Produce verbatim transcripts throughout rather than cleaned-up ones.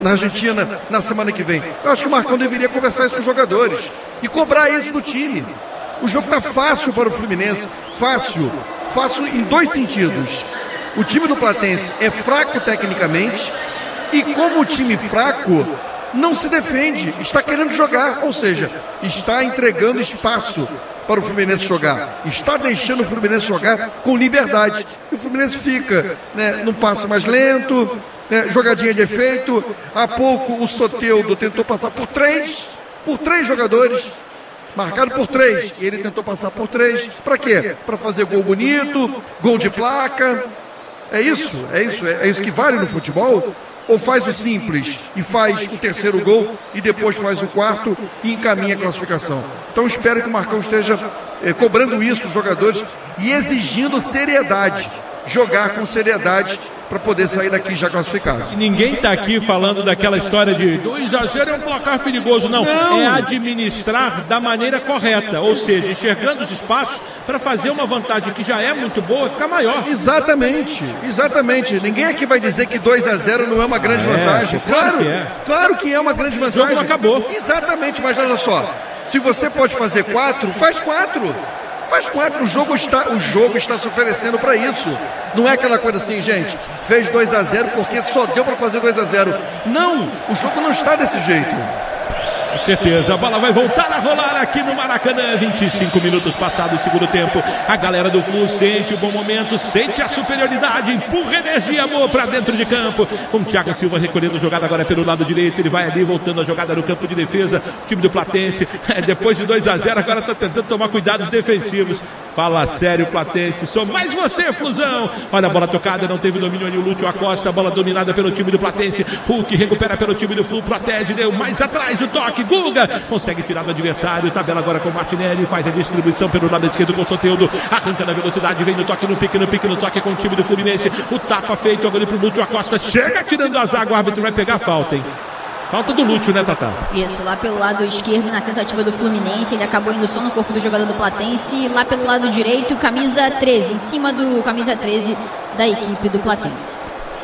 na Argentina na semana que vem. Eu acho que o Marcão deveria conversar isso com os jogadores e cobrar isso do time. O jogo está fácil para o Fluminense, fácil, fácil em dois sentidos. O time do Platense é fraco tecnicamente e como o time fraco não se defende, está querendo jogar, ou seja, está entregando espaço para o Fluminense jogar, está deixando o Fluminense jogar com liberdade. E o Fluminense fica, né, num passe mais lento, né, jogadinha de efeito. Há pouco o Soteldo tentou passar por três, por três jogadores, marcado por três, e ele tentou passar por três. Para quê? Para fazer gol bonito, gol de placa. É isso? É isso? É isso que vale no futebol? Ou faz o simples e faz o terceiro gol e depois faz o quarto e encaminha a classificação? Então espero que o Marcão esteja eh, cobrando isso dos jogadores e exigindo seriedade, jogar com seriedade para poder sair daqui já classificado. Ninguém está aqui falando daquela história de dois a zero é um placar perigoso, não. não. É administrar da maneira correta, ou seja, enxergando os espaços para fazer uma vantagem que já é muito boa ficar maior. Exatamente, exatamente. Ninguém aqui vai dizer que dois a zero não é uma grande é, vantagem. Claro, que é. claro que é uma grande vantagem. O jogo não acabou. Exatamente, mas olha só, se você pode fazer quatro, faz quatro. Faz quatro, o jogo está, o jogo está se oferecendo para isso. Não é aquela coisa assim, gente, fez dois a zero porque só deu para fazer dois a zero. Não, o jogo não está desse jeito. Com certeza, a bola vai voltar a rolar aqui no Maracanã. vinte e cinco minutos passados o segundo tempo. A galera do Flu sente o bom momento, sente a superioridade, empurra energia boa para dentro de campo. Com o Thiago Silva recolhendo a jogada agora pelo lado direito. Ele vai ali voltando a jogada no campo de defesa. O time do Platense, é, depois de dois a zero, agora está tentando tomar cuidados defensivos. Fala sério, Platense. Sou mais você, Flusão. Olha a bola tocada, não teve domínio ali o Lúcio Acosta. A bola dominada pelo time do Platense. Hulk recupera pelo time do Flu, protege, deu mais atrás o toque. Guga consegue tirar do adversário, tabela agora com o Martinelli, faz a distribuição pelo lado esquerdo com o Soteldo, arranca na velocidade, vem no toque, no pique, no pique, no toque com o time do Fluminense, o tapa feito agora pro Lúcio Acosta, chega tirando a zaga, o árbitro vai pegar a falta, hein? Falta do Lúcio, né, Tatá? Isso, lá pelo lado esquerdo, na tentativa do Fluminense, ele acabou indo só no corpo do jogador do Platense, lá pelo lado direito, camisa treze, em cima do camisa treze da equipe do Platense.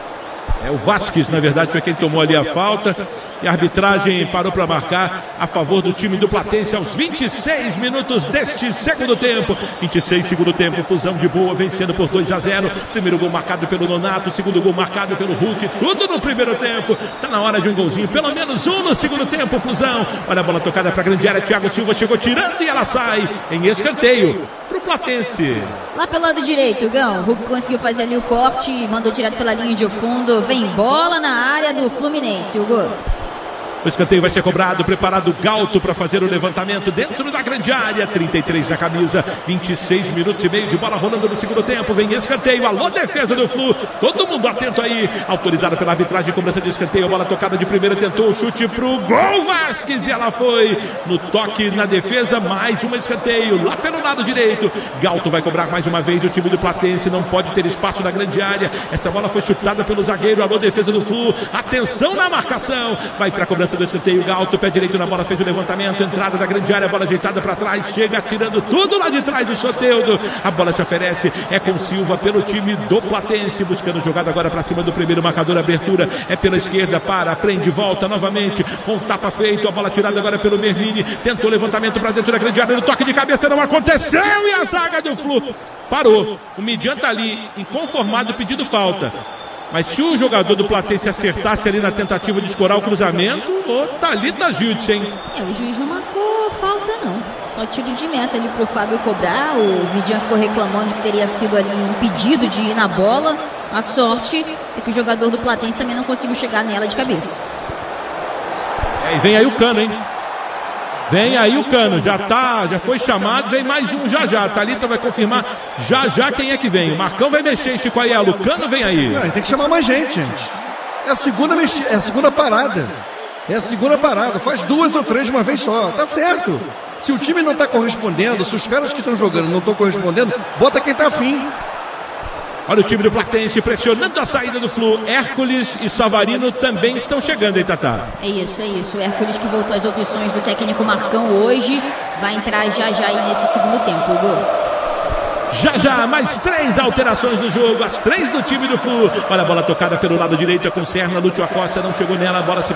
É o Vasquez, na verdade, foi quem tomou ali a falta. E a arbitragem parou para marcar a favor do time do Platense aos vinte e seis minutos deste segundo tempo. vinte e seis segundo tempo, Fusão de boa, vencendo por dois a zero. Primeiro gol marcado pelo Nonato, segundo gol marcado pelo Hulk. Tudo no primeiro tempo. Está na hora de um golzinho, pelo menos um no segundo tempo, Fusão. Olha a bola tocada para a grande área. Thiago Silva chegou tirando e ela sai em escanteio para o Platense. Lá pelo lado direito, Gão. O Hulk conseguiu fazer ali o corte, mandou direto pela linha de fundo. Vem bola na área do Fluminense. O gol. O escanteio vai ser cobrado, preparado o Galto para fazer o levantamento dentro da grande área, trinta e três na camisa, vinte e seis minutos e meio de bola rolando no segundo tempo, vem escanteio, alô defesa do Flu, todo mundo atento aí, autorizado pela arbitragem, cobrança de escanteio, a bola tocada de primeira, tentou o chute pro gol, Vasquez, e ela foi no toque na defesa, mais um escanteio, lá pelo lado direito, Galto vai cobrar mais uma vez, o time do Platense não pode ter espaço na grande área, essa bola foi chutada pelo zagueiro, alô defesa do Flu, atenção na marcação, vai para a cobrança do escanteio, Galto, pé direito na bola, fez o levantamento, entrada da grande área, bola ajeitada para trás, chega tirando tudo lá de trás do Soteldo, a bola se oferece, é com Silva pelo time do Platense, buscando jogada agora para cima do primeiro marcador, abertura é pela esquerda, para, prende, volta novamente, com o tapa feito, a bola tirada agora pelo Merlini, tentou o levantamento para dentro da grande área, no toque de cabeça não aconteceu e a zaga do Flu parou, o Midian tá ali, inconformado, pedindo falta. Mas se o jogador do Platense acertasse ali na tentativa de escorar o cruzamento, o Thalita Júdice, hein? É, o juiz não marcou falta, não. Só tiro de meta ali pro Fábio cobrar. O Midian ficou reclamando que teria sido ali impedido de ir na bola. A sorte é que o jogador do Platense também não conseguiu chegar nela de cabeça. É, e vem aí o Cano, hein? Vem aí o Cano, já tá, já foi chamado, vem mais um já já. A Thalita vai confirmar já já quem é que vem. O Marcão vai mexer, Chico Aiello, o Cano vem aí. Não, tem que chamar mais gente, gente. É a segunda mex... é a segunda parada. É a segunda parada. Faz duas ou três de uma vez só. Tá certo. Se o time não tá correspondendo, se os caras que estão jogando não estão correspondendo, bota quem tá afim. Olha o time do Platense pressionando a saída do Flu. Hércules e Savarino também estão chegando aí, Tatá. É isso, é isso. O Hércules que voltou às opções do técnico Marcão hoje vai entrar já já aí nesse segundo tempo. O gol. Já já, mais três alterações no jogo, as três do time do Flu. Olha a bola tocada pelo lado direito, é com Serna, Lúcio Acosta não chegou nela, a bola se